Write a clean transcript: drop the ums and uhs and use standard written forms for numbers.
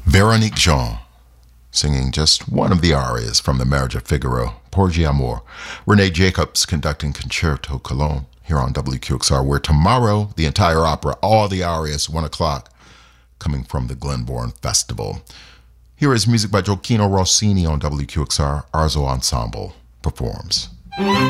Veronique Jean singing just one of the arias from The Marriage of Figaro, Porgy Amor. Renee Jacobs conducting Concerto Cologne here on WQXR, where tomorrow the entire opera, all the arias, 1 o'clock, coming from the Glenbourne Festival. Here is music by Gioachino Rossini on WQXR. Arzo Ensemble performs.